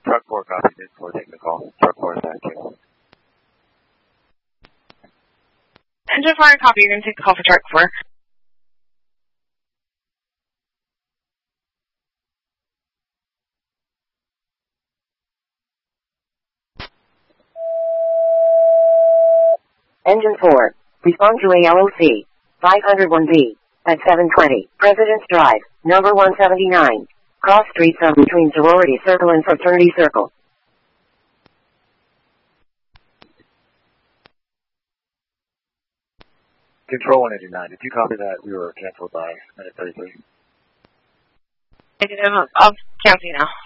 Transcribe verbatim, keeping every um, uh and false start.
Truck four copy, Engine four taking the call. Truck four is active. Engine four copy, you're going to take the call for truck four. Engine four, respond to A L O C five oh one B at seven twenty President's Drive, number one seventy-nine. Cross street sum between Sorority Circle and Fraternity Circle. Control one eighty-nine, did you copy that? We were canceled by minute thirty-three. Negative. I'll cancel you now.